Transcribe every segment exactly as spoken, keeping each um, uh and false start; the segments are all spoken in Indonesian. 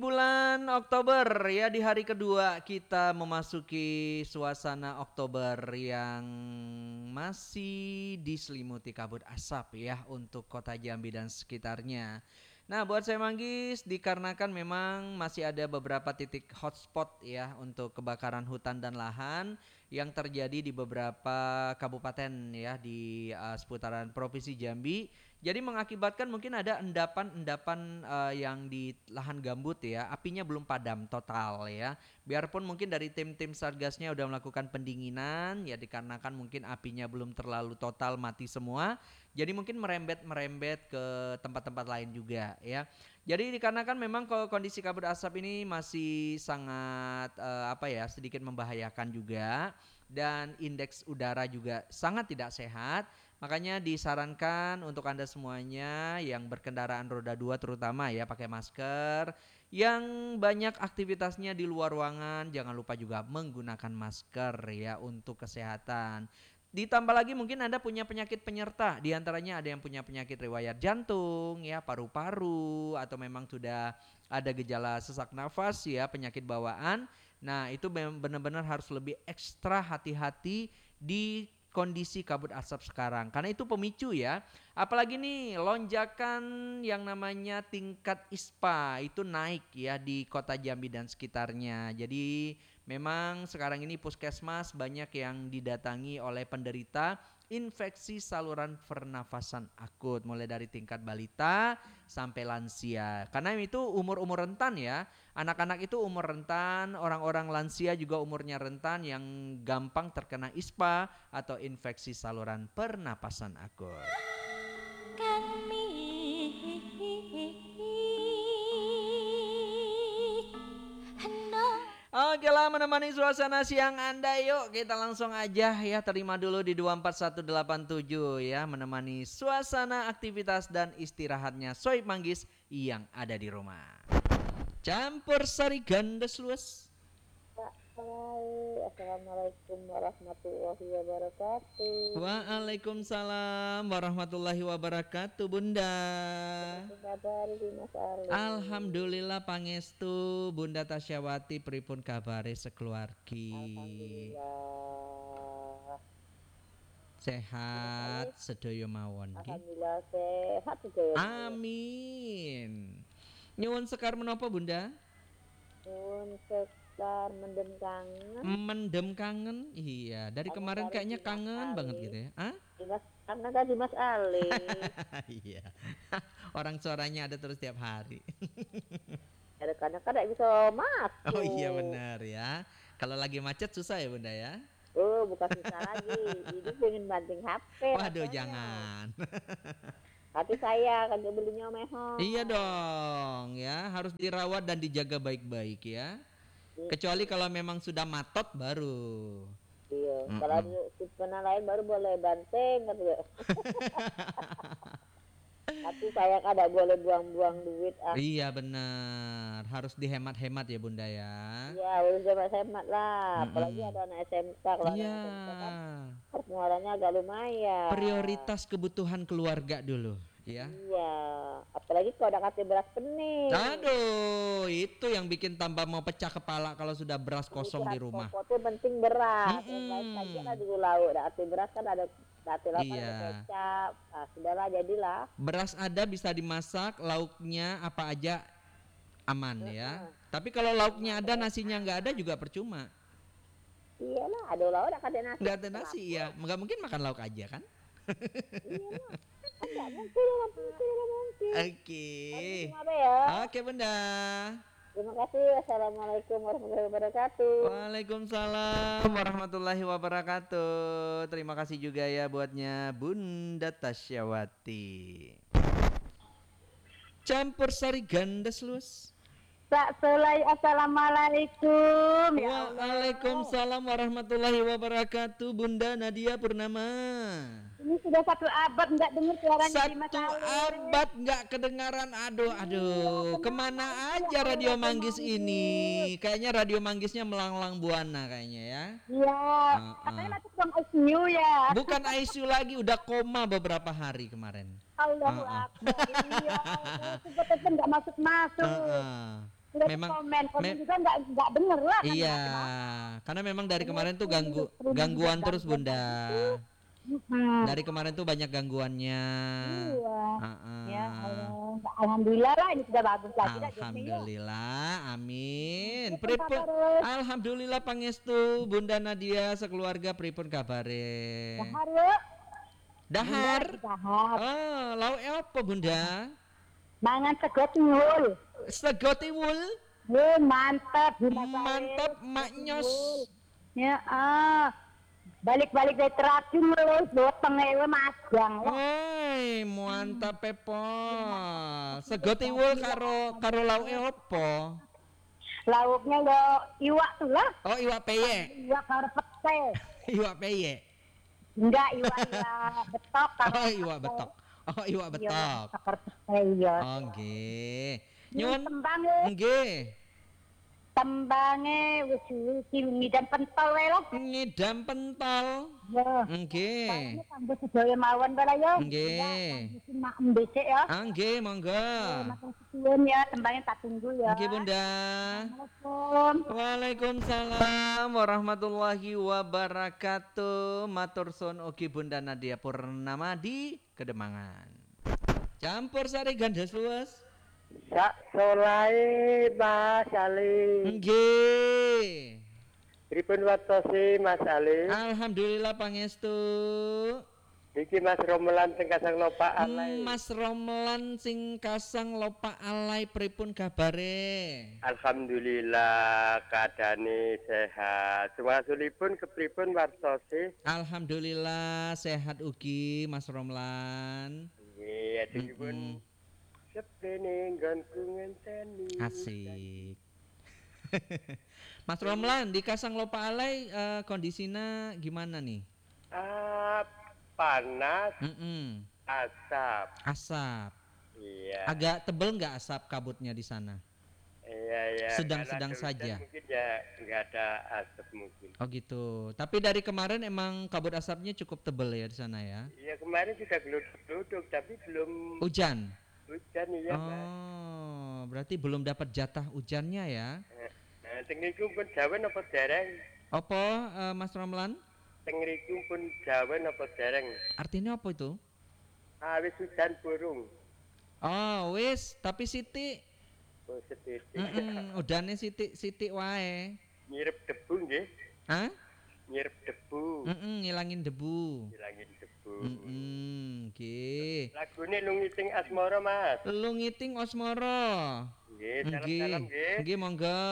bulan Oktober ya, di hari kedua kita memasuki suasana Oktober yang masih diselimuti kabut asap ya untuk kota Jambi dan sekitarnya. Nah, buat saya Manggis, dikarenakan memang masih ada beberapa titik hotspot ya untuk kebakaran hutan dan lahan yang terjadi di beberapa kabupaten ya di uh, seputaran Provinsi Jambi. Jadi mengakibatkan mungkin ada endapan-endapan uh, yang di lahan gambut ya, apinya belum padam total ya. Biarpun mungkin dari tim-tim Satgasnya udah melakukan pendinginan ya, dikarenakan mungkin apinya belum terlalu total mati semua. Jadi mungkin merembet-merembet ke tempat-tempat lain juga ya. Jadi dikarenakan memang kondisi kabut asap ini masih sangat uh, apa ya, sedikit membahayakan juga, dan indeks udara juga sangat tidak sehat. Makanya disarankan untuk Anda semuanya yang berkendaraan roda dua terutama ya, pakai masker. Yang banyak aktivitasnya di luar ruangan, jangan lupa juga menggunakan masker ya untuk kesehatan. Ditambah lagi mungkin Anda punya penyakit penyerta, diantaranya ada yang punya penyakit riwayat jantung ya, paru-paru, atau memang sudah ada gejala sesak nafas ya, penyakit bawaan. Nah itu benar-benar harus lebih ekstra hati-hati di kondisi kabut asap sekarang, karena itu pemicu ya. Apalagi nih lonjakan yang namanya tingkat I S P A itu naik ya di kota Jambi dan sekitarnya. Jadi memang sekarang ini puskesmas banyak yang didatangi oleh penderita infeksi saluran pernafasan akut, mulai dari tingkat balita sampai lansia. Karena itu umur-umur rentan ya. Anak-anak itu umur rentan, orang-orang lansia juga umurnya rentan yang gampang terkena I S P A atau infeksi saluran pernapasan akut. Kami Oke lah, menemani suasana siang Anda, yuk kita langsung aja ya, terima dulu di dua empat satu delapan tujuh ya, menemani suasana aktivitas dan istirahatnya Soib Manggis yang ada di rumah. Campur sari gandes luas. Assalamualaikum warahmatullahi wabarakatuh. Waalaikumsalam warahmatullahi wabarakatuh, Bunda. Kabar Mas Ali. Alhamdulillah pangestu, Bunda Tasyawati pripun kabare sekeluargi? Alhamdulillah. Sehat sedaya mawon nggih. Alhamdulillah sehat sedaya. Amin. Nyuwun sekar menapa, Bunda? Nyuwun sekar mendem kangen. Mendem kangen? Iya, dari Kangen kemarin dari kayaknya Dimas kangen Ali. banget gitu ya. Hah? Dimas, karena tadi Mas Ali. Iya. Orang suaranya ada terus tiap hari. Ada karena kadang bisa masuk. Oh iya benar ya. Kalau lagi macet susah ya, Bunda ya. Oh, bukan susah lagi. Ini pengen banting H P. Waduh, rasanya. jangan. Hati saya kan belinya mehong. Iya dong ya, harus dirawat dan dijaga baik-baik ya. Kecuali kalau memang sudah matot baru. Iya, Mm-mm. kalau di pernah lain baru boleh banting gitu ya. Tapi saya kada boleh buang-buang duit ah. Iya benar, harus dihemat-hemat ya Bunda ya. Iya, harus hemat-hemat lah. Mm-mm. Apalagi ada anak S M K, kalau Iya. anak S M K kan pengeluarannya agak lumayan. Prioritas kebutuhan keluarga dulu ya. Iya, apalagi kalau ada kate beras pening. Aduh, itu yang bikin tambah mau pecah kepala kalau sudah beras kosong di rumah. Pokoknya penting beras. Mm-mm. Yang lain saja lah dulu lauk. Ada kate beras kan ada kate lapar, Iya. ada kecap. Ah, sudahlah jadilah. Beras ada bisa dimasak, lauknya apa aja aman ya. Tapi kalau lauknya ada, nasinya nggak ada juga percuma. Iyalah, ada lauk ada kate nasi. Nggak ada nasi ya, nggak mungkin makan lauk aja kan? Iyalah. Enggak mungkin, enggak mungkin, enggak mungkin. Oke. Apa ya? Oke Bunda. Terima kasih. Assalamualaikum warahmatullahi wabarakatuh. Waalaikumsalam warahmatullahi wabarakatuh. Terima kasih juga ya buatnya Bunda Tasyawati. Campur sari gandes luas. Pak Solai, assalamualaikum. Ya Allah. Waalaikumsalam warahmatullahi wabarakatuh. Bunda Nadia Purnama. Ini sudah satu abad enggak dengar suaranya di Mas Satu Ali. abad nggak kedengaran. Aduh, aduh. Kemana aja Radio Manggis ini? Kayaknya Radio Manggisnya melanglang buana kayaknya ya. Iya. Uh-uh. Katanya masuk ruang I C U ya. Bukan I C U lagi, udah koma beberapa hari kemarin. Allahu Uh-uh. Akbar. Iya. Allah, Sudah tetap enggak masuk-masuk. Uh-uh. Udah memang komen, komen me- juga nggak nggak bener lah. kan, iya, nggak kenapa. karena memang dari kemarin tuh Terus, ganggu terus gangguan juga terus gangguan Bunda. kayak gitu. Hmm. Dari kemarin tuh banyak gangguannya. Iya. Ya Heeh. Allah. Alhamdulillah lah ini sudah bagus lagi dah jadinya ya. Alhamdulillah, amin. Pripun Pripun, kabare? alhamdulillah pangestu Bunda Nadia sekeluarga pripun kabare? Dahar ya. Bunda Dahar. lagi dahar. Oh, lau apa Bunda? Mangan sego tiwul. Sego tiwul. Ye, mantap Bunda Mantap, Sale. Mak Nyos. Ya ah. Balik-balik dari terakhir mulai botong ewe masgang. Wah, Woi, mantap pepol. Sego tiwul karo karo lauke apa? lauknya lo iwak tuh lah. Oh, iwak peye. Iwak karo pete. Iwak peye. Enggak, iwak iwak betok karo Oh, iwak pete. betok. Oh, iwak Iya, betok. karo pete iya. Oh, nggih. Nyun Nyun, tembange, nggih. tembange wis iki ngidam pentol wae lah. Ngidam pentol. Ya. Nggih. Ini kanggo sedaya mawon kala ya. Nggih. Wis mak mbesek ya. Ah, nggih, monggo. Matur suwun ya, tembangnya tak tunggu ya. Nggih, Bunda. Assalamualaikum. Waalaikumsalam warahmatullahi wabarakatuh. Matur suwun ugi Bunda Nadia Purnama di Kedemangan. Campur sari ganda luas. Sak solai Mas Ali. Nggih. Pripun watosi Mas Ali? Alhamdulillah pangestu. Iki Mas Romelan teng Kasang Lopa Alai. Mas Romlan sing kasang lopa alai pripun kabare? Alhamdulillah keadaane sehat. Sumasulipun kepripun wartosi? Alhamdulillah sehat ugi Mas Romlan. Nggih, aturipun Mm-mm. sepene nggonku ngenteni. Asik. Mas Romlan di Kasang Lopa Alai eh, kondisinya gimana nih? Ah, panas, Mm-mm. asap. Asap. Iya. Agak tebel nggak asap kabutnya di sana? Iya, iya. Sedang-sedang Kalau ada hujan saja. Mungkin ya nggak ada asap mungkin. Oh gitu. Tapi dari kemarin emang kabut asapnya cukup tebel ya di sana ya? Iya kemarin juga geluduk-geluduk tapi belum Hujan. hujan ya Mas. Oh, berarti belum dapat jatah hujannya ya? Nah, teng niku pun jawen apa dereng? Apa eh, Mas Romlan? Teng niku pun jawen apa dereng? Artinya apa itu? Ah wis hujan burung. Oh, wis, tapi Siti, Oh setitik. mm udane Siti Siti wae. Nyirep debu nggih. Hah? Nyirep debu. Mm-mm, ngilangin debu. Hilangin debu. Mm-mm, nggih. Lagune lungiting asmara Mas. Lu ngiting Osmoro. Nggih, Nggih. salam-salam nggih. Nggih, monggo.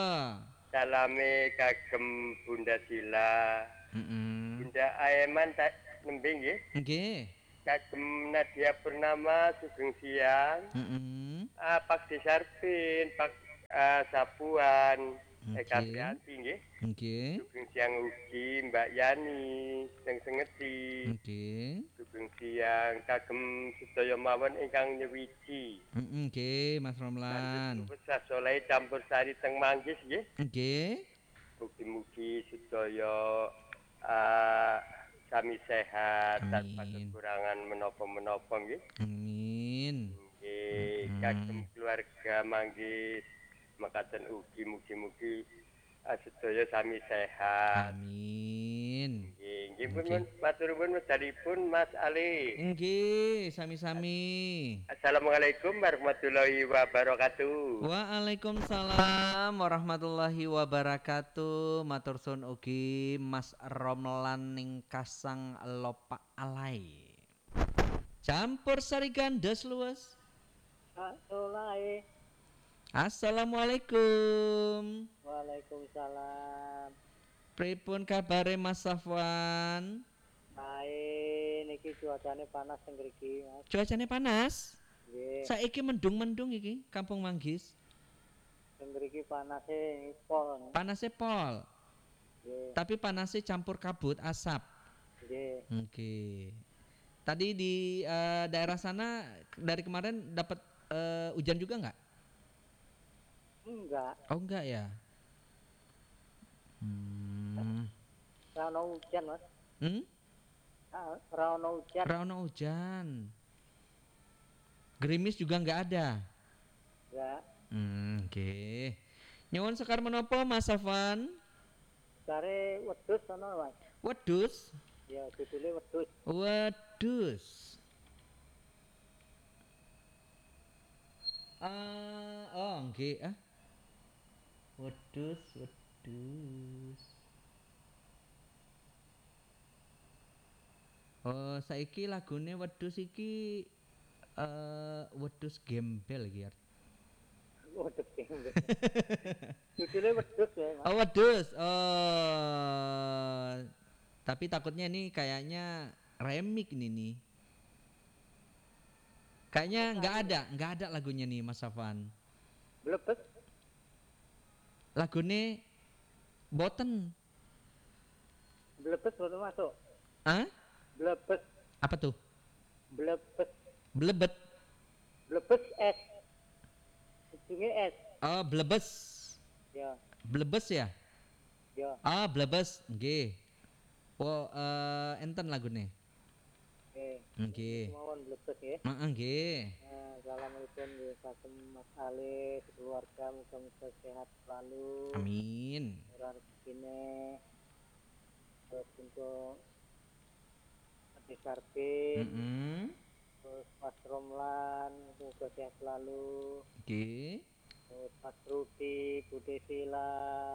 Salame kagem Bunda Sila. Mm-mm. Bunda Aeman tak nembe nggih. Nggih. Kagem Nadia Purnama sugeng siang. Mm-mm. Ah, Pak Desarpin, Pak ah, Sapuan, Oke. Eka Prianti nggih. Nggih. Sugeng siang ugi Mbak Yani, sing sengeti. Nggih. Sugeng siang kagem sedaya mawon ingkang nyewiji. Mm-mm, nggih, Mas Romlan. Lanjut sasolai campur sari teng Manggis nggih. Nggih. Mugi-mugi sedaya ah, sami sehat tanpa Amin. kekurangan menapa-menapa nggih. Amin. Nggih, Mm-mm. kagem keluarga Manggis mekaten ugi mugi-mugi ah, sedaya sami sehat. Amin. Nggih, nggih Oke. pun matur nuwun wedalipun Mas Ali. Nggih, sami-sami. Assalamualaikum warahmatullahi wabarakatuh. Waalaikumsalam warahmatullahi wabarakatuh. Matur suwun ugi Mas Romlan ning Kasang Lopa Alai. Campur sari gandas luas. Solai. Assalamualaikum. Waalaikumsalam. Pripun kabare Mas Safwan? Baik, niki cuacane panas teng mriki, Mas. Cuacanya panas. Nggih, Saiki mendung-mendung iki Kampung Manggis. teng mriki panase pol. Panasnya pol, Nggih, tapi panasnya campur kabut asap. nggih. Oke. Tadi di eh, daerah sana dari kemarin dapat eh, hujan juga nggak? Enggak, Oh enggak ya. Hmm. ora ono hujan, Mas. Hmm? Ah, ora ono hujan. Ora ono hujan. Gerimis juga nggak ada. Enggak. Hmm, oke. Nyuwun sekar menapa Mas Safwan? Sare wedhus ana, Mas. Wedhus. Ya, judule wedhus. Wedhus. Ah, oh nggih ah. Wedhus, wedhus. Oh, saiki lagune wedhus iki eh wedhus gembel iki. Art. Wedhus. Judule wedhus ya, Mas. Oh, wedhus. Oh. Tapi takutnya ini kayaknya remik nih nih. Kayaknya nggak ada, nggak ada lagunya nih Mas Safwan. Blebet. Lagune boten. Blebet baru masuk. Hah? Blebet. Apa tuh? Blebet. Blebet. Blebet S. Ujungnya S. Oh, blebes. Ya, Blebes ya? ya. Ah, blebes. Nggih. Oh, eh enten lagune. Oke. Nggih. Mawon blebet ya. Heeh, nggih. Nah, assalamualaikum ya kagem Mas Ale, keluarga muga-muga sehat selalu. Amin. Ora rezekine. Terus untuk Adi Sarbe, Heeh. terus Mas Romlan, semoga sehat selalu. Nggih. Terus Mas Rudi, Bude Sila,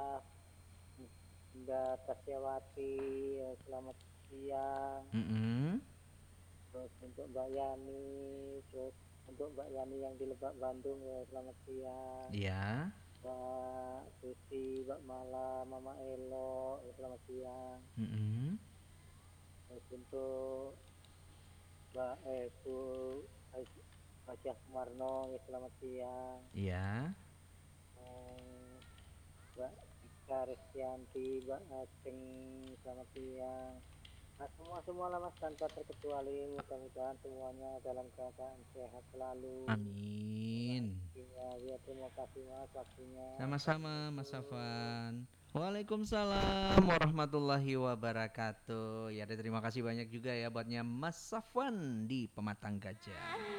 Bunda Tasyawati, ya, selamat siang. Heeh. Terus untuk Mbak Yani, terus untuk Mbak Yani yang di Lebak Bandung, ya selamat siang. Iya. Mbak Susi, Mbak Mala, Mama Elo, ya, selamat siang. Heeh. Terus untuk Mbak eh, Bu Bajah Sumarno, ya selamat siang. Iya. Eh, Mbak Ika Restianti, Mbak Aceng, selamat siang. Nah, semua semua lah Mas tanpa terkecuali, mudah-mudahan semuanya dalam keadaan sehat selalu. Amin. Ya, ya, terima kasih Mas waktunya. Sama-sama Mas Safwan. Waalaikumsalam warahmatullahi wabarakatuh. Ya, dan terima kasih banyak juga ya buatnya Mas Safwan di Pematang Gajah.